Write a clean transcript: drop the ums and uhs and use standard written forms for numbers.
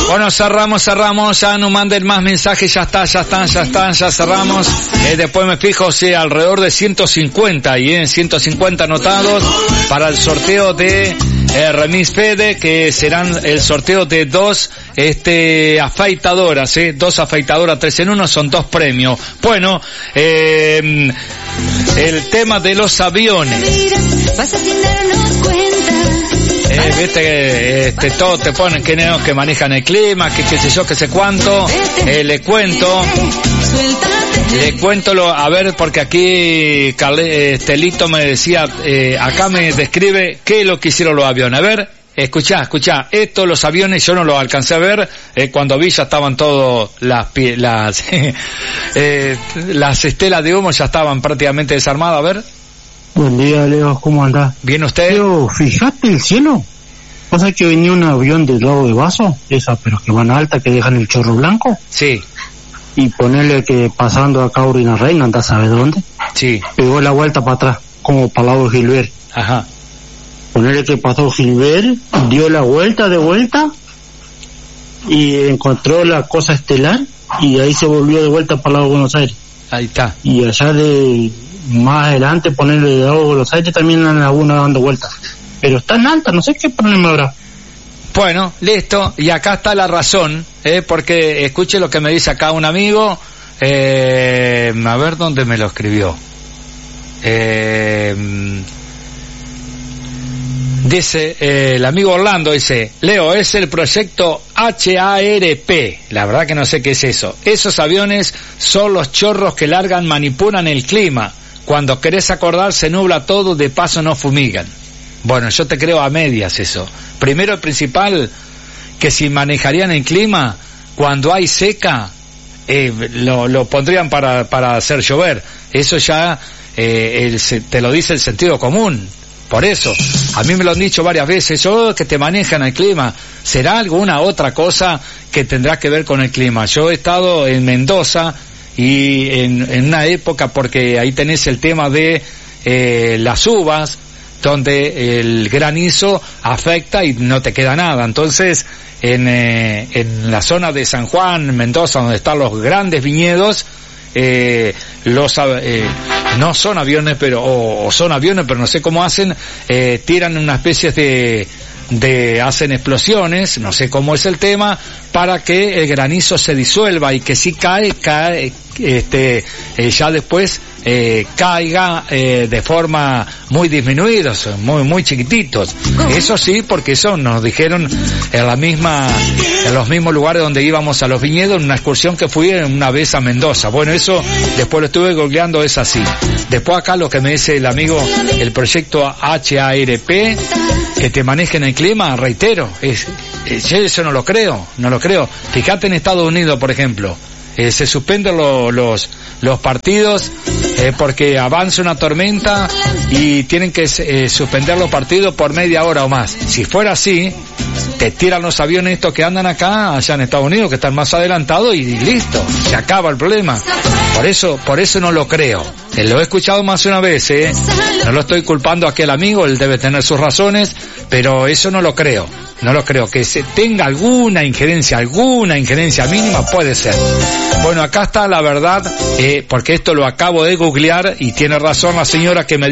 Bueno, cerramos, ya no manden más mensajes, ya cerramos. Después me fijo si alrededor de 150 y en 150 anotados para el sorteo de Remis Fede, que serán el sorteo de dos afeitadoras, 2 afeitadoras 3 en 1, son 2 premios. Bueno, el tema de los aviones. Viste, todos te ponen que manejan el clima, que qué sé yo, que sé cuánto. Le cuento a ver, porque aquí Lito me decía, acá me describe qué es lo que hicieron los aviones. A ver, escuchá, los aviones yo no los alcancé a ver, cuando vi ya estaban todos las estelas de humo ya estaban prácticamente desarmadas. A ver. Buen día, Leo, ¿cómo andás? ¿Bien usted? Leo, ¿fijaste el cielo? ¿O sea que venía un avión del lado de Vaso? Esas, pero que van alta, que dejan el chorro blanco. Sí. Y ponerle que pasando acá a Urina Reina, andás a saber dónde. Sí. Pegó la vuelta para atrás, como para el lado de Gilbert. Ajá. Ponerle que pasó Gilbert, dio la vuelta de vuelta, y encontró la cosa estelar, y ahí se volvió de vuelta para el lado de Buenos Aires. Ahí está. Y allá de más adelante ponerle de lado de Buenos Aires también en alguna dando vueltas, pero está en alta, no sé qué problema habrá. Bueno, listo, y acá está la razón, porque escuche lo que me dice acá un amigo, a ver dónde me lo escribió. Dice, el amigo Orlando dice, Leo, es el proyecto HARP, la verdad que no sé qué es eso. Esos aviones son los chorros que largan, manipulan el clima. Cuando querés acordar se nubla todo, de paso no fumigan. Bueno, yo te creo a medias eso. Primero el principal, que si manejarían el clima, cuando hay seca, lo pondrían para hacer llover. Eso ya te lo dice el sentido común. Por eso, a mí me lo han dicho varias veces, que te manejan el clima. ¿Será alguna otra cosa que tendrá que ver con el clima? Yo he estado en Mendoza y en una época, porque ahí tenés el tema de las uvas, donde el granizo afecta y no te queda nada. Entonces, en la zona de San Juan, Mendoza, donde están los grandes viñedos, no son aviones, pero o son aviones, pero no sé cómo hacen, tiran una especie hacen explosiones, no sé cómo es el tema, para que el granizo se disuelva y que si cae, ya después caiga de forma muy disminuida, muy chiquititos. Eso sí, porque eso nos dijeron en los mismos lugares donde íbamos a los viñedos, en una excursión que fui una vez a Mendoza. Bueno, eso después lo estuve googleando, es así. Después acá lo que me dice el amigo, el proyecto HARP, que te manejen el clima, reitero, yo eso no lo creo. Fíjate en Estados Unidos, por ejemplo, se suspenden los partidos porque avanza una tormenta y tienen que suspender los partidos por media hora o más. Si fuera así, te tiran los aviones estos que andan allá en Estados Unidos, que están más adelantados, y listo, se acaba el problema. Por eso no lo creo. Lo he escuchado más de una vez, no lo estoy culpando a aquel amigo, él debe tener sus razones, pero eso no lo creo. Que se tenga alguna injerencia mínima, puede ser. Bueno, acá está la verdad, porque esto lo acabo de googlear y tiene razón la señora que me